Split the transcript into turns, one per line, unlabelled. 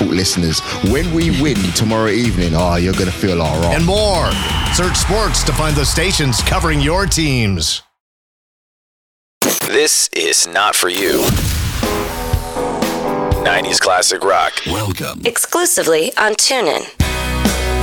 faithful listeners. When we win tomorrow evening, you're going to feel all right.
And more. Search sports to find the stations covering your teams.
This is not for you. 90s classic rock.
Welcome. Exclusively on TuneIn.